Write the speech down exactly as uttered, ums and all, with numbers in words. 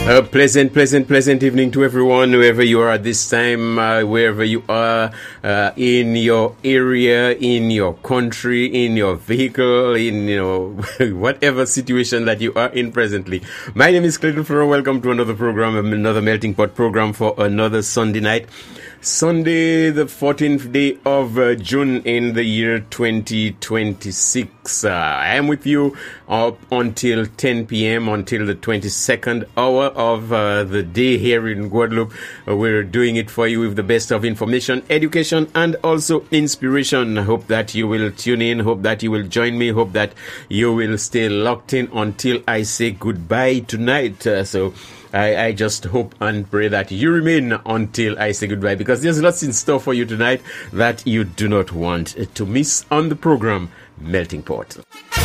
A pleasant, pleasant, pleasant evening to everyone, wherever you are at this time, uh, wherever you are, uh, in your area, in your country, in your vehicle, in, you know, whatever situation that you are in presently. My name is Clayton Flora. Welcome to another program, another Melting Pot program for another Sunday night. Sunday, the fourteenth day of uh, June in the year twenty twenty-six. Uh, I am with you up until ten p.m., until the twenty-second hour of uh, the day here in Guadeloupe. Uh, we're doing it for you with the best of information, education, and also inspiration. I hope that you will tune in. Hope that you will join me. Hope that you will stay locked in until I say goodbye tonight. Uh, so I, I just hope and pray that you remain until I say goodbye, because there's lots in store for you tonight that you do not want to miss on the program Melting Pot.